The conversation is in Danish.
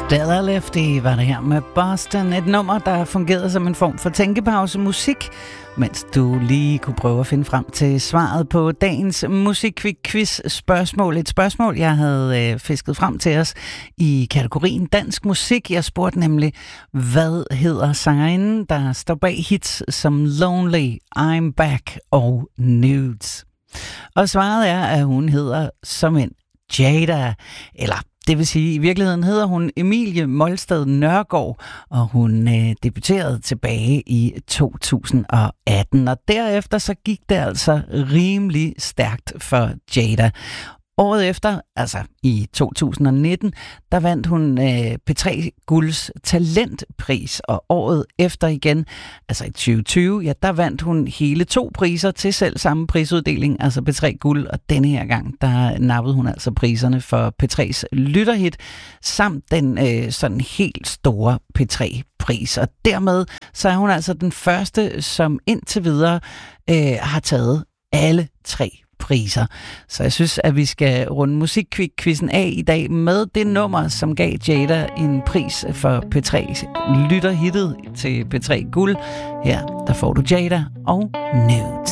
Deadlifty var det her med Boston. Et nummer, der fungerede som en form for tænkepause musik, mens du lige kunne prøve at finde frem til svaret på dagens musikquiz-spørgsmål. Et spørgsmål, jeg havde fisket frem til os i kategorien dansk musik. Jeg spurgte nemlig, hvad hedder sangerinden, der står bag hits som Lonely, I'm Back og Nudes? Og svaret er, at hun hedder som en Jada, eller det vil sige, i virkeligheden hedder hun Emilie Molsted Nørgaard, og hun debuterede tilbage i 2018. Og derefter så gik det altså rimelig stærkt for Jada. Året efter, altså i 2019, der vandt hun P3 Gulds talentpris, og året efter igen, altså i 2020, ja, der vandt hun hele 2 priser til selv samme prisuddeling, altså P3 Guld, og denne her gang, der nappede hun altså priserne for P3's lytterhit, samt den sådan helt store P3-pris, og dermed så er hun altså den første, som indtil videre har taget alle 3 priser. Så jeg synes, at vi skal runde musikquizzen af i dag med det nummer, som gav Jada en pris for P3's lytterhittet til P3 Guld. Her, der får du Jada og Nudes.